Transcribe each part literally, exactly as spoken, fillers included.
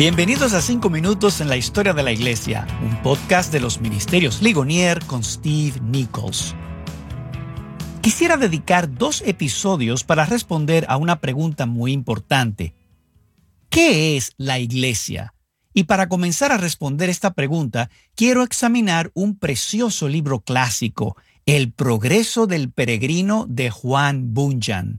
Bienvenidos a cinco minutos en la historia de la iglesia, un podcast de los Ministerios Ligonier con Steve Nichols. Quisiera dedicar dos episodios para responder a una pregunta muy importante. ¿Qué es la iglesia? Y para comenzar a responder esta pregunta, quiero examinar un precioso libro clásico, El progreso del peregrino de Juan Bunyan.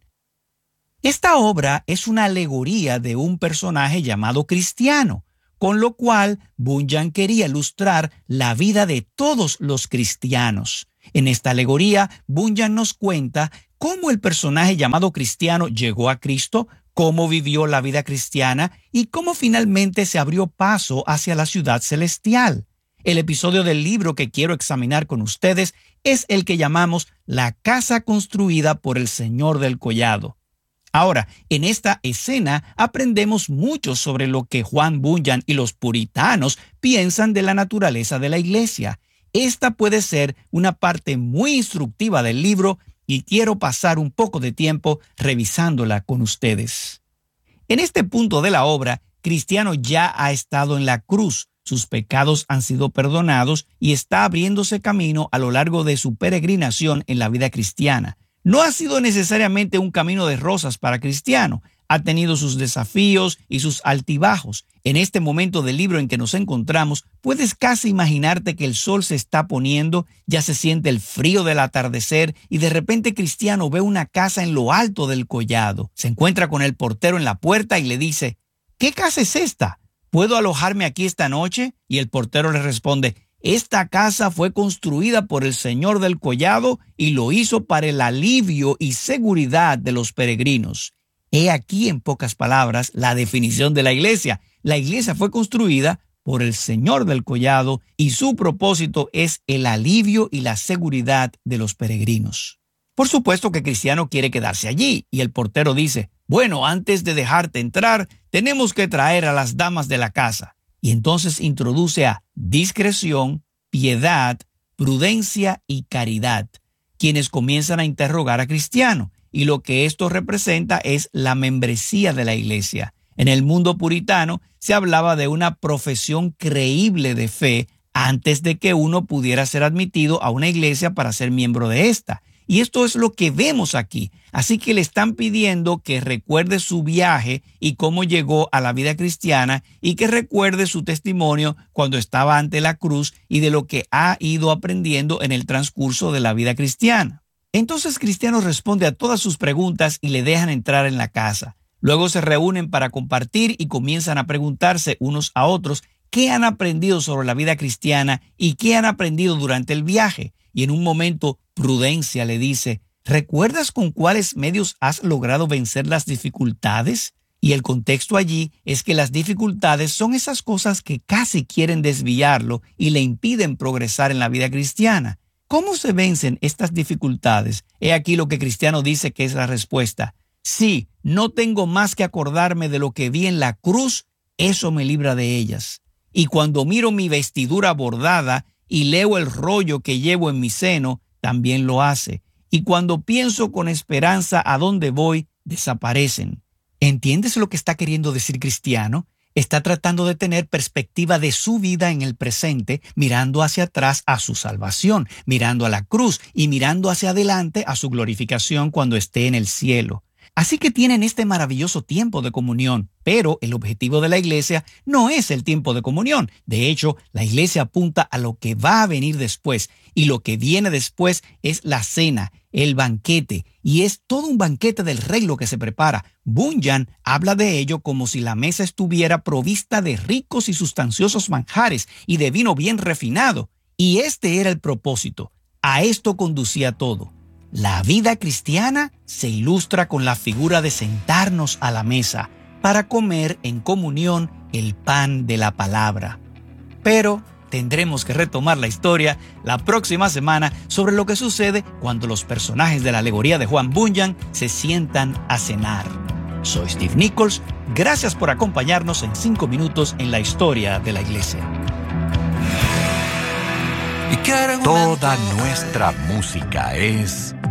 Esta obra es una alegoría de un personaje llamado Cristiano, con lo cual Bunyan quería ilustrar la vida de todos los cristianos. En esta alegoría, Bunyan nos cuenta cómo el personaje llamado Cristiano llegó a Cristo, cómo vivió la vida cristiana y cómo finalmente se abrió paso hacia la ciudad celestial. El episodio del libro que quiero examinar con ustedes es el que llamamos La casa construida por el Señor del Collado. Ahora, en esta escena aprendemos mucho sobre lo que Juan Bunyan y los puritanos piensan de la naturaleza de la iglesia. Esta puede ser una parte muy instructiva del libro y quiero pasar un poco de tiempo revisándola con ustedes. En este punto de la obra, Cristiano ya ha estado en la cruz, sus pecados han sido perdonados y está abriéndose camino a lo largo de su peregrinación en la vida cristiana. No ha sido necesariamente un camino de rosas para Cristiano. Ha tenido sus desafíos y sus altibajos. En este momento del libro en que nos encontramos, puedes casi imaginarte que el sol se está poniendo, ya se siente el frío del atardecer y de repente Cristiano ve una casa en lo alto del collado. Se encuentra con el portero en la puerta y le dice, ¿qué casa es esta? ¿Puedo alojarme aquí esta noche? Y el portero le responde, esta casa fue construida por el Señor del Collado y lo hizo para el alivio y seguridad de los peregrinos. He aquí, en pocas palabras, la definición de la iglesia. La iglesia fue construida por el Señor del Collado y su propósito es el alivio y la seguridad de los peregrinos. Por supuesto que Cristiano quiere quedarse allí y el portero dice, bueno, antes de dejarte entrar, tenemos que traer a las damas de la casa. Y entonces introduce a discreción, piedad, prudencia y caridad, quienes comienzan a interrogar a Cristiano. Y lo que esto representa es la membresía de la iglesia. En el mundo puritano se hablaba de una profesión creíble de fe antes de que uno pudiera ser admitido a una iglesia para ser miembro de esta. Y esto es lo que vemos aquí. Así que le están pidiendo que recuerde su viaje y cómo llegó a la vida cristiana y que recuerde su testimonio cuando estaba ante la cruz y de lo que ha ido aprendiendo en el transcurso de la vida cristiana. Entonces Cristiano responde a todas sus preguntas y le dejan entrar en la casa. Luego se reúnen para compartir y comienzan a preguntarse unos a otros qué han aprendido sobre la vida cristiana y qué han aprendido durante el viaje. Y en un momento, Prudencia le dice, ¿recuerdas con cuáles medios has logrado vencer las dificultades? Y el contexto allí es que las dificultades son esas cosas que casi quieren desviarlo y le impiden progresar en la vida cristiana. ¿Cómo se vencen estas dificultades? He aquí lo que Cristiano dice que es la respuesta. Sí, no tengo más que acordarme de lo que vi en la cruz, eso me libra de ellas. Y cuando miro mi vestidura bordada y leo el rollo que llevo en mi seno, también lo hace. Y cuando pienso con esperanza a dónde voy, desaparecen. ¿Entiendes lo que está queriendo decir Cristiano? Está tratando de tener perspectiva de su vida en el presente, mirando hacia atrás a su salvación, mirando a la cruz y mirando hacia adelante a su glorificación cuando esté en el cielo. Así que tienen este maravilloso tiempo de comunión, pero el objetivo de la iglesia no es el tiempo de comunión. De hecho, la iglesia apunta a lo que va a venir después, y lo que viene después es la cena, el banquete, y es todo un banquete del rey lo que se prepara. Bunyan habla de ello como si la mesa estuviera provista de ricos y sustanciosos manjares y de vino bien refinado, y este era el propósito. A esto conducía todo. La vida cristiana se ilustra con la figura de sentarnos a la mesa para comer en comunión el pan de la palabra. Pero tendremos que retomar la historia la próxima semana sobre lo que sucede cuando los personajes de la alegoría de Juan Bunyan se sientan a cenar. Soy Steve Nichols. Gracias por acompañarnos en cinco minutos en la historia de la iglesia. Toda nuestra música es